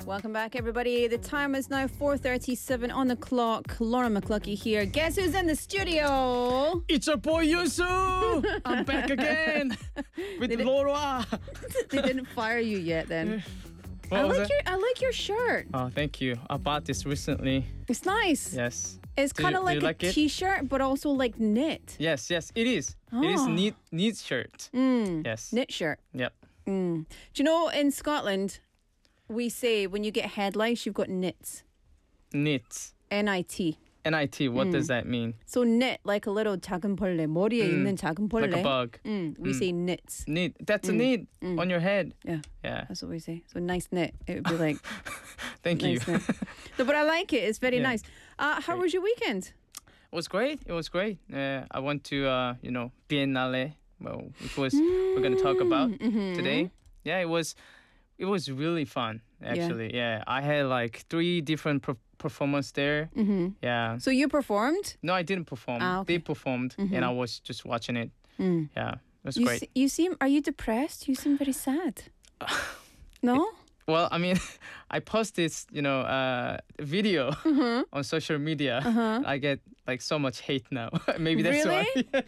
Welcome back, everybody. The time is now 4:37 on the clock. Lauren McCluskey here. Guess who's in the studio? It's your boy Yusu. I'm back again with Laura. They didn't fire you yet, then. What was it? I like your shirt. Oh, thank you. I bought this recently. It's nice. Yes. It's kind of do like you a like it? t-shirt, but also like knit. Yes, it is. It is neat shirt. Yes. Knit shirt. Yep. Do you know in Scotland, we say when you get head lice, you've got knits. Knit. N-I-T. NIT. What does that mean? So knit, like a little 작은 벌레. 머리에 있는 작은 벌레. Like a bug. We say knits. Knit. That's a knit on your head. Yeah. Yeah. That's what we say. So nice knit. It would be like Thank you. nice knit. No, but I like it. It's very Yeah. nice. How was your weekend? It was great. I went to Biennale. Well, we're gonna talk about today. Yeah, it was really fun actually. Yeah, I had like 3 different performances there. Yeah. So you performed? No, I didn't perform. Okay. They performed, and I was just watching it. Yeah, it was great. You seem. Are you depressed? You seem very sad. No. Well, I mean, I post this, video on social media. I get like so much hate now. Maybe that's Really? why.